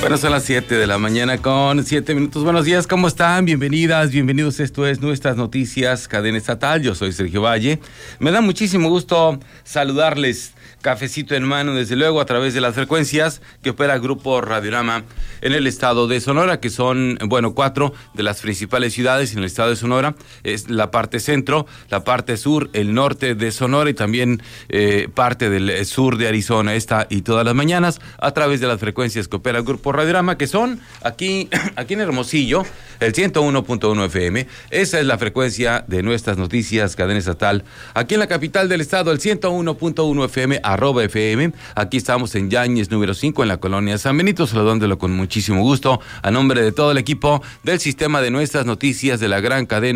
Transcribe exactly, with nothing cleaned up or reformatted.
Bueno, son las siete de la mañana con siete minutos. Buenos días, ¿cómo están? Bienvenidas, bienvenidos. Esto es Nuestras Noticias, cadena estatal. Yo soy Sergio Valle. Me da muchísimo gusto saludarles. Cafecito en mano, desde luego, a través de las frecuencias que opera Grupo Radiorama en el estado de Sonora, que son, bueno, cuatro de las principales ciudades en el estado de Sonora. Es la parte centro, la parte sur, el norte de Sonora y también eh, parte del sur de Arizona, esta y todas las mañanas, a través de las frecuencias que opera Grupo Radiorama, que son aquí, aquí en Hermosillo, el ciento uno punto uno F M. Esa es la frecuencia de Nuestras Noticias, cadena estatal. Aquí en la capital del estado, el ciento uno punto uno F M, arroba F M. Aquí estamos en Yáñez número cinco, en la colonia San Benito, saludándolo con muchísimo gusto a nombre de todo el equipo del sistema de Nuestras Noticias de la gran cadena